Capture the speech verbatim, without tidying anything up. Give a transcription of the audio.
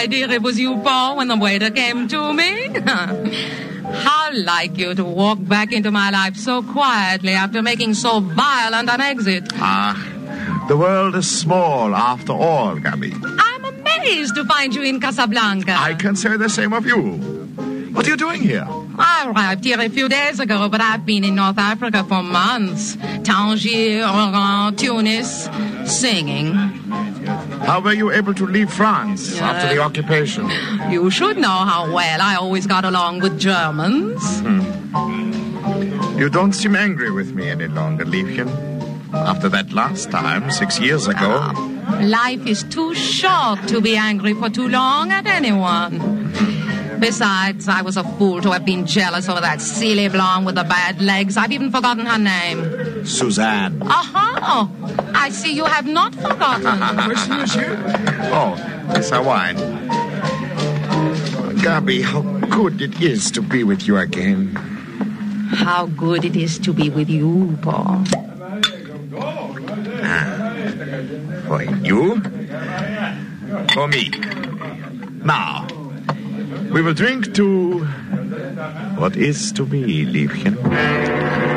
idea it was you, Paul, when the waiter came to me. How like you to walk back into my life so quietly after making so violent an exit. Ah, the world is small after all, Gabby. I'm amazed to find you in Casablanca. I can say the same of you. What are you doing here? I arrived here a few days ago, but I've been in North Africa for months. Tangier, Oran, Tunis, singing. How were you able to leave France Yeah. after the occupation? You should know how well I always got along with Germans. Hmm. You don't seem angry with me any longer, Liebchen. After that last time, six years ago. Uh, life is too short to be angry for too long at anyone. Besides, I was a fool to have been jealous over that silly blonde with the bad legs. I've even forgotten her name. Suzanne. Aha! I see you have not forgotten. Monsieur, monsieur. Oh, it's our wine. Gabby, how good it is to be with you again. How good it is to be with you, Paul. Ah, for you? For me. Now, we will drink to what is to be, Liebchen.